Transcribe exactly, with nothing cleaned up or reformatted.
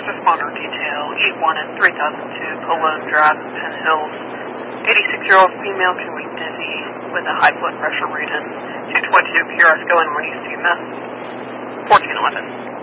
First responder detail, E one at three thousand two Polo Drive, Penn Hills. eighty-six-year-old female can be dizzy with a high blood pressure reading. two twenty-two P R S going when you see miss. fourteen eleven.